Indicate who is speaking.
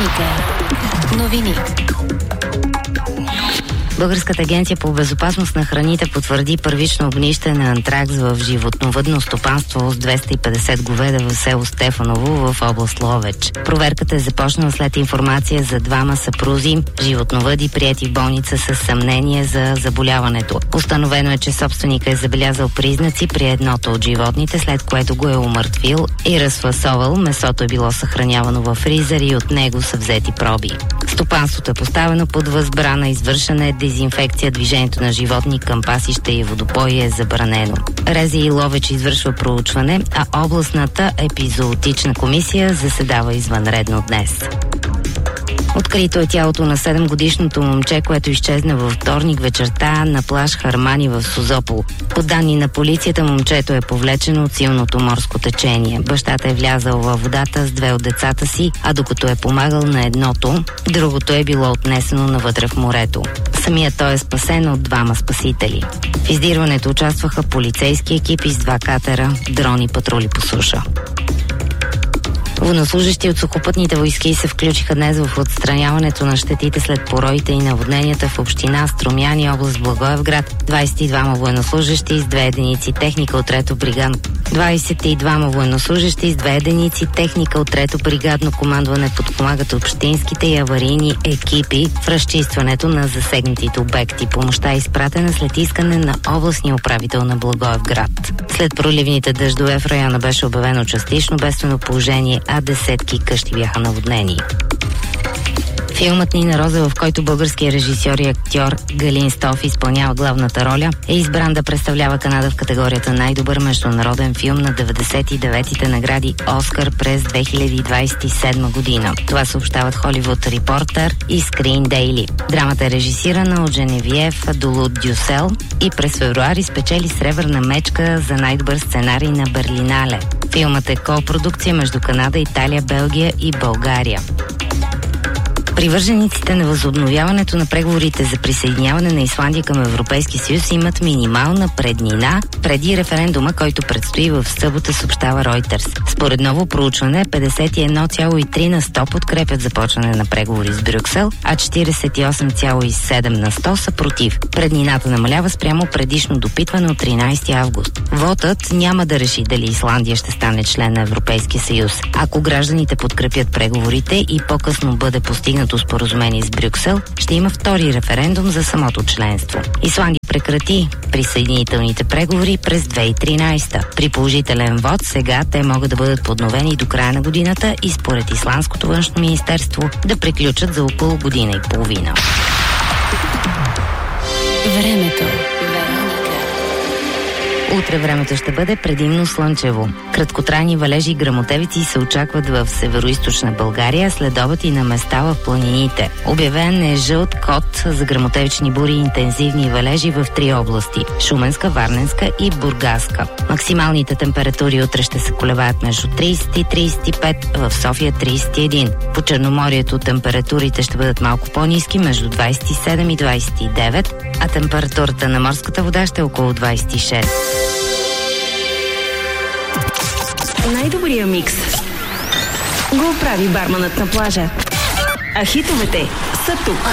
Speaker 1: Вероника. Новини. Българската агенция по безопасност на храните потвърди първично огнище на антракс в животновъдно стопанство с 250 говеда в село Стефаново в област Ловеч. Проверката е започнала след информация за двама съпрузи, животновъди, приети в болница с съмнение за заболяването. Установено е, че собственика е забелязал признаци при едното от животните, след което го е умъртвил и разфасовал. Месото е било съхранявано във фризер и от него са взети проби. Стопанството е поставено под възбрана, извършена е дезинфекция, движението на животни към пасища и водопои е забранено. РЗИ Ловеч извършва проучване, а областната епизоотична комисия заседава извънредно днес. Открито е тялото на 7-годишното момче, което изчезна във вторник вечерта на плаж Хармани в Созопол. По данни на полицията, момчето е повлечено от силното морско течение. Бащата е влязал във водата с 2 от децата си, а докато е помагал на едното, другото е било отнесено навътре в морето. Самият той е спасен от 2 спасители. В издирването участваха полицейски екипи с 2 катера, дрони, патрули по суша. Военнослужещи от сухопътните войски се включиха днес в отстраняването на щетите след пороите и наводненията в община Струмяни, област Благоевград. 22 военнослужещи с 2 единици техника от 3-то бригадно. 22 военнослужещи с 2 единици техника от 3-то бригадно командване подпомагат общинските и аварийни екипи в разчистването на засегнатите обекти. Помощта е изпратена след искане на областния управител на Благоевград. След проливните дъждове в района беше обявено частично бедствено положение, а десетки къщи бяха наводнени. Филмът Нина Роза, в който българският режисьор и актьор Галин Стоф изпълнява главната роля, е избран да представлява Канада в категорията най-добър международен филм на 99-те награди Оскар през 2027 година. Това съобщават Холивуд Репортър и Screen Daily. Драмата е режисирана от Женевиев Долут Дюсел и през февруари спечели сребърна мечка за най-добър сценарий на Берлинале. Филмът е копродукция между Канада, Италия, Белгия и България. Привържениците на възобновяването на преговорите за присъединяване на Исландия към Европейския съюз имат минимална преднина преди референдума, който предстои в събота, съобщава Reuters. Според ново проучване, 51,3% подкрепят започване на преговори с Брюксел, а 48,7% са против. Преднината намалява спрямо предишно допитване от 13 август. Вотът няма да реши дали Исландия ще стане член на Европейския съюз. Ако гражданите подкрепят преговорите и по-късно бъде постигнато споразумение с Брюксел, ще има втори референдум за самото членство. Исландия прекрати присъединителните преговори през 2013. При положителен вод сега те могат да бъдат подновени до края на годината и според Исландското външно министерство да приключат за около година и половина.
Speaker 2: Времето.
Speaker 1: Утре времето ще бъде предимно слънчево. Краткотрайни валежи и гръмотевици се очакват в североизточна България, следобед и на места в планините. Обявен е жълт код за гръмотевични бури и интензивни валежи в 3 области – Шуменска, Варненска и Бургаска. Максималните температури утре ще се колебаят между 30 и 35, в София 31. По Черноморието температурите ще бъдат малко по-ниски, между 27 и 29, а температурата на морската вода ще е около 26.
Speaker 2: Най-добрия микс го прави барманът на плажа. А хитовете са тук.